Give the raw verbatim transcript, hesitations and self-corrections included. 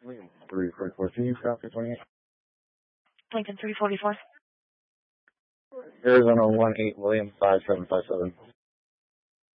three forty-four, can you copy twenty-eight? Lincoln three forty-four. Arizona one eight William five seven five seven.